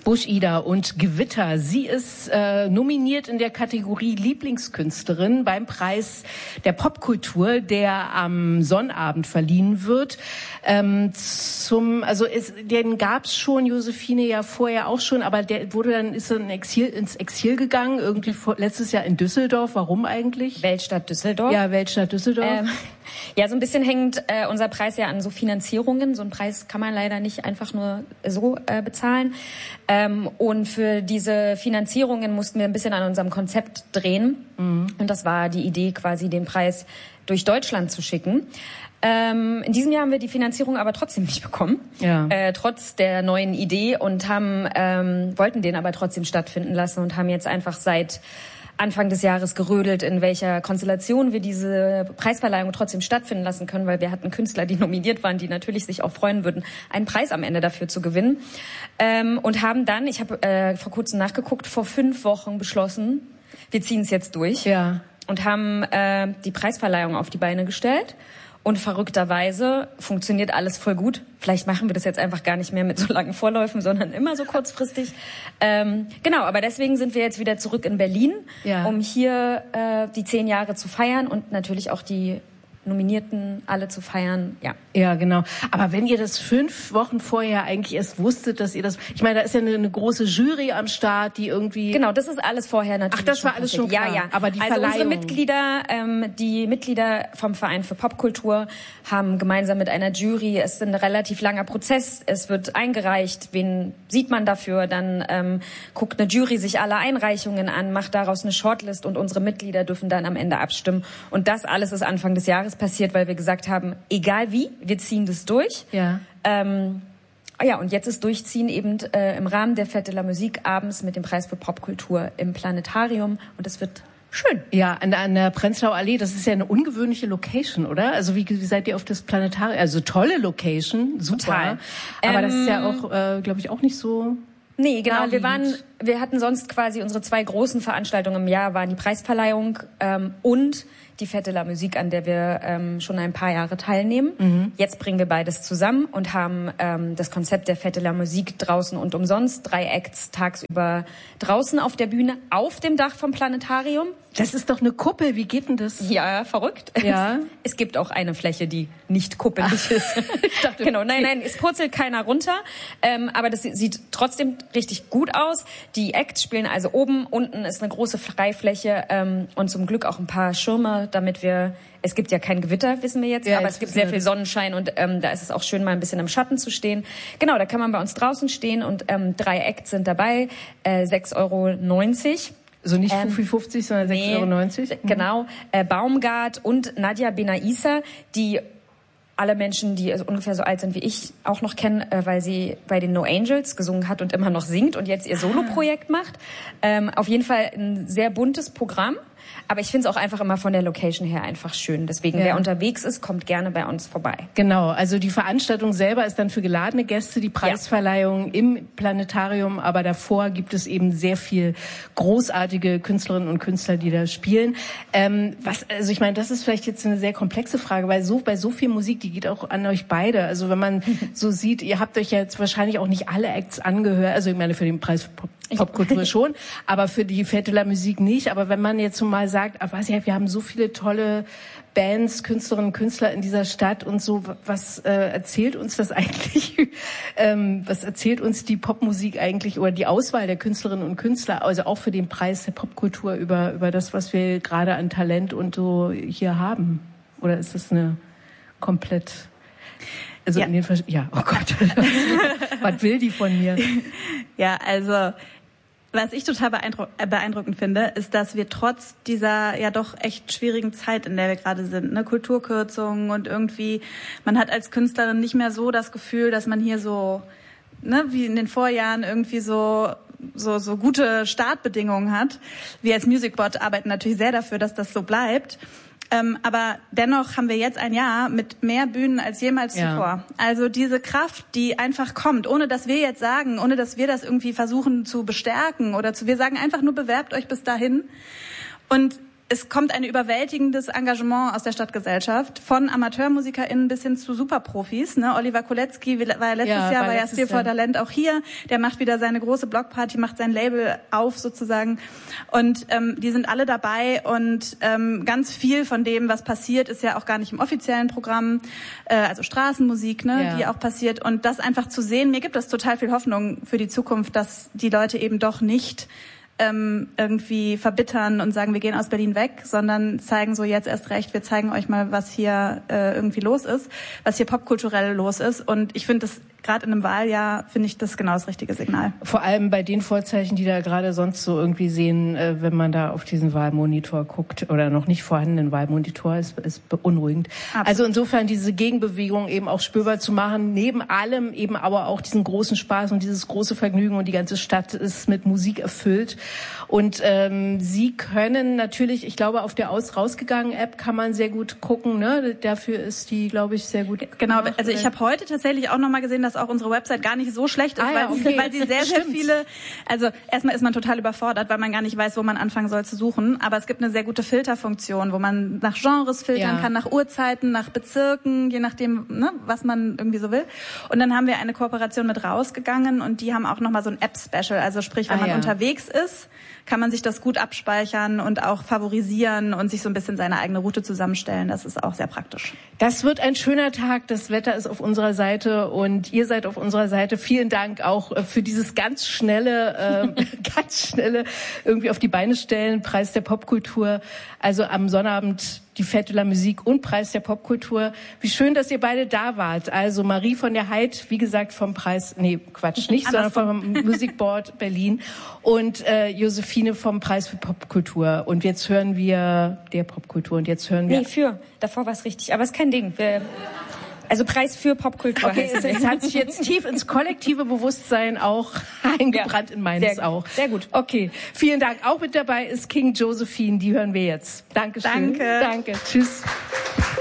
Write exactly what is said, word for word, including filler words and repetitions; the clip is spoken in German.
Busch-Ida und Gewitter. Sie ist äh, nominiert in der Kategorie Lieblingskünstlerin beim Preis der Popkultur, der am Sonnabend verliehen wird. Ähm, zum, also es, den gab's schon, Josephine ja vorher auch schon, aber der wurde dann ist dann in Exil, ins Exil gegangen, irgendwie vor, letztes Jahr in Düsseldorf. Warum eigentlich? Weltstadt Düsseldorf. Ja, Weltstadt Düsseldorf. Ähm, ja, so ein bisschen hängt äh, unser Preis ja an so Finanzierungen. So einen Preis kann man leider nicht einfach nur so äh, bezahlen. Ähm, und für diese Finanzierungen mussten wir ein bisschen an unserem Konzept drehen. Mhm. Und das war die Idee, quasi den Preis durch Deutschland zu schicken. Ähm, in diesem Jahr haben wir die Finanzierung aber trotzdem nicht bekommen, ja. äh, trotz der neuen Idee und haben ähm, wollten den aber trotzdem stattfinden lassen und haben jetzt einfach seit Anfang des Jahres gerödelt, in welcher Konstellation wir diese Preisverleihung trotzdem stattfinden lassen können, weil wir hatten Künstler, die nominiert waren, die natürlich sich auch freuen würden, einen Preis am Ende dafür zu gewinnen. Ähm, und haben dann, ich habe äh, vor kurzem nachgeguckt, vor fünf Wochen beschlossen, wir ziehen es jetzt durch. Ja. Und haben äh, die Preisverleihung auf die Beine gestellt. Und verrückterweise funktioniert alles voll gut. Vielleicht machen wir das jetzt einfach gar nicht mehr mit so langen Vorläufen, sondern immer so kurzfristig. Ähm, genau, aber deswegen sind wir jetzt wieder zurück in Berlin, ja. um hier äh, die zehn Jahre zu feiern und natürlich auch die Nominierten alle zu feiern, ja. Ja, genau. Aber wenn ihr das fünf Wochen vorher eigentlich erst wusstet, dass ihr das, ich meine, da ist ja eine, eine große Jury am Start, die irgendwie... Genau, das ist alles vorher natürlich. Ach, das war alles schon klar. Ja, ja. Aber die also Verleihung. unsere Mitglieder, ähm, die Mitglieder vom Verein für Popkultur haben gemeinsam mit einer Jury, es ist ein relativ langer Prozess, es wird eingereicht, wen sieht man dafür, dann ähm, guckt eine Jury sich alle Einreichungen an, macht daraus eine Shortlist und unsere Mitglieder dürfen dann am Ende abstimmen. Und das alles ist Anfang des Jahres passiert, weil wir gesagt haben, egal wie, wir ziehen das durch. Ja. Ähm, ja, und jetzt ist Durchziehen eben äh, im Rahmen der Fête de la Musique abends mit dem Preis für Popkultur im Planetarium und es wird schön. Ja, an der, an der Prenzlauer Allee, das ist ja eine ungewöhnliche Location, oder? Also wie, wie seid ihr auf das Planetarium? Also tolle Location, super. Total. Aber ähm, das ist ja auch, äh, glaube ich, auch nicht so... Nee, genau. naheliegend. Wir waren, wir hatten sonst quasi unsere zwei großen Veranstaltungen im Jahr waren die Preisverleihung ähm, und die Fête de la Musique, an der wir ähm, schon ein paar Jahre teilnehmen. Mhm. Jetzt bringen wir beides zusammen und haben ähm, das Konzept der Fête de la Musique draußen und umsonst. Drei Acts tagsüber draußen auf der Bühne, auf dem Dach vom Planetarium. Das ist doch eine Kuppel, wie geht denn das? Ja, verrückt. Ja. Es gibt auch eine Fläche, die nicht kuppelig ist. Ich dachte, genau, nein, nein, es purzelt keiner runter, ähm, aber das sieht trotzdem richtig gut aus. Die Acts spielen also oben, unten ist eine große Freifläche ähm, und zum Glück auch ein paar Schirme, damit wir, es gibt ja kein Gewitter, wissen wir jetzt, ja, aber jetzt es gibt sehr viel Sonnenschein und ähm, da ist es auch schön, mal ein bisschen im Schatten zu stehen. Genau, da kann man bei uns draußen stehen und ähm, drei Acts sind dabei, äh, sechs Euro neunzig. Also nicht Ähm, fünf fünfzig, sondern sechs Euro neunzig? Nee, genau. Äh, Baumgart und Nadja Benaissa, die alle Menschen, die also ungefähr so alt sind wie ich, auch noch kennen, äh, weil sie bei den No Angels gesungen hat und immer noch singt und jetzt ihr Soloprojekt macht. Ähm, auf jeden Fall ein sehr buntes Programm. Aber ich finde es auch einfach immer von der Location her einfach schön. Deswegen, ja. wer unterwegs ist, kommt gerne bei uns vorbei. Genau, also die Veranstaltung selber ist dann für geladene Gäste, die Preisverleihung ja. im Planetarium, aber davor gibt es eben sehr viel großartige Künstlerinnen und Künstler, die da spielen. Ähm, was, also ich meine, das ist vielleicht jetzt eine sehr komplexe Frage, weil so bei so viel Musik, die geht auch an euch beide. Also wenn man so sieht, ihr habt euch ja jetzt wahrscheinlich auch nicht alle Acts angehört, also ich meine für den Preis für Pop Popkultur schon, aber für die Fête de la Musique nicht. Aber wenn man jetzt so mal sagt, ah, weiß ich, wir haben so viele tolle Bands, Künstlerinnen und Künstler in dieser Stadt und so, was äh, erzählt uns das eigentlich? ähm, was erzählt uns die Popmusik eigentlich oder die Auswahl der Künstlerinnen und Künstler, also auch für den Preis der Popkultur über über das, was wir gerade an Talent und so hier haben? Oder ist das eine komplett... Also ja. in den Versch- ja, oh Gott, was will die von mir? Ja, also was ich total beeindruck- äh, beeindruckend finde, ist, dass wir trotz dieser ja doch echt schwierigen Zeit, in der wir gerade sind, ne, Kulturkürzungen und irgendwie, man hat als Künstlerin nicht mehr so das Gefühl, dass man hier so, ne, wie in den Vorjahren irgendwie so so so gute Startbedingungen hat. Wir als Musicbot arbeiten natürlich sehr dafür, dass das so bleibt. Ähm, aber dennoch haben wir jetzt ein Jahr mit mehr Bühnen als jemals ja. zuvor. Also diese Kraft, die einfach kommt, ohne dass wir jetzt sagen, ohne dass wir das irgendwie versuchen zu bestärken oder zu, wir sagen einfach nur, bewerbt euch bis dahin. Und es kommt ein überwältigendes Engagement aus der Stadtgesellschaft, von AmateurmusikerInnen bis hin zu Superprofis. Ne? Oliver Kolecki war ja letztes ja, Jahr, war ja Stil for Talent auch hier. Der macht wieder seine große Blockparty, macht sein Label auf sozusagen. Und ähm, die sind alle dabei und ähm, ganz viel von dem, was passiert, ist ja auch gar nicht im offiziellen Programm. Äh, also Straßenmusik, ne, ja. die auch passiert. Und das einfach zu sehen, mir gibt das total viel Hoffnung für die Zukunft, dass die Leute eben doch nicht ähm, irgendwie verbittern und sagen, wir gehen aus Berlin weg, sondern zeigen so jetzt erst recht, wir zeigen euch mal, was hier äh, irgendwie los ist, was hier popkulturell los ist. Und ich finde das gerade in einem Wahljahr, finde ich das genau das richtige Signal. Vor allem bei den Vorzeichen, die da gerade sonst so irgendwie sehen, äh, wenn man da auf diesen Wahlmonitor guckt oder noch nicht vorhandenen Wahlmonitor, ist, ist beunruhigend. Absolut. Also insofern diese Gegenbewegung eben auch spürbar zu machen, neben allem eben aber auch diesen großen Spaß und dieses große Vergnügen, und die ganze Stadt ist mit Musik erfüllt. Und ähm, Sie können natürlich, ich glaube, auf der Aus rausgegangen App kann man sehr gut gucken, ne? Dafür ist die, glaube ich, sehr gut. Genau, gemacht, also ich habe heute tatsächlich auch nochmal gesehen, dass auch unsere Website gar nicht so schlecht ist, ah, ja, okay. weil, weil sie sehr, sehr viele, also erstmal ist man total überfordert, weil man gar nicht weiß, wo man anfangen soll zu suchen, aber es gibt eine sehr gute Filterfunktion, wo man nach Genres filtern ja. kann, nach Uhrzeiten, nach Bezirken, je nachdem, ne, was man irgendwie so will. Und dann haben wir eine Kooperation mit Rausgegangen und die haben auch nochmal so ein App-Special, also sprich, wenn ah, man ja. unterwegs ist, kann man sich das gut abspeichern und auch favorisieren und sich so ein bisschen seine eigene Route zusammenstellen. Das ist auch sehr praktisch. Das wird ein schöner Tag. Das Wetter ist auf unserer Seite und ihr seid auf unserer Seite. Vielen Dank auch für dieses ganz schnelle, äh, ganz schnelle irgendwie auf die Beine stellen. Preis der Popkultur. Also am Sonnabend die Fête de la Musique und Preis der Popkultur. Wie schön, dass ihr beide da wart. Also Marie von der Heid, wie gesagt, vom Preis, nee, Quatsch, nicht, sondern vom Musikboard Berlin und äh, Josephine vom Preis für Popkultur. Und jetzt hören wir der Popkultur und jetzt hören wir... Nee, für. Davor war es richtig, aber es ist kein Ding. Wir Also Preis für Popkultur. Okay, es, es hat sich jetzt tief ins kollektive Bewusstsein auch eingebrannt, ja, in meines sehr, auch. Sehr gut. Okay, vielen Dank. Auch mit dabei ist King Josephine, die hören wir jetzt. Dankeschön. Danke. Danke. Tschüss.